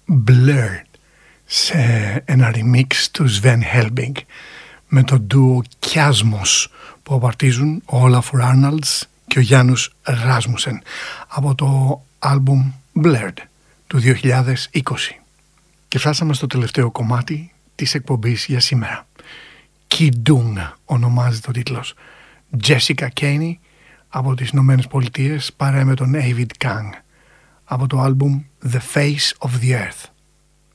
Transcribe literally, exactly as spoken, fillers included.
Blurred σε ένα remix του Sven Helbig με το ντουο Kiasmos που απαρτίζουν ο Olafur Arnalds και ο Janus Rasmussen από το άλμπουμ Blurred του δύο χιλιάδες είκοσι. Και φτάσαμε στο τελευταίο κομμάτι της εκπομπής για σήμερα. Kidung ονομάζεται ο τίτλος. Jessica Caney από τις Ηνωμένες Πολιτείες παρέα με τον David Kang από το άλμπουμ The Face of the Earth.